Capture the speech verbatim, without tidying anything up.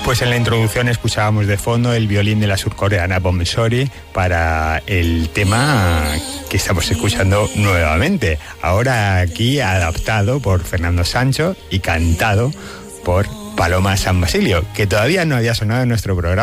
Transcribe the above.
Pues en la introducción escuchábamos de fondo el violín de la surcoreana Bom Sori para el tema que estamos escuchando nuevamente. Ahora aquí adaptado por Fernando Sancho y cantado por Paloma San Basilio, que todavía no había sonado en nuestro programa.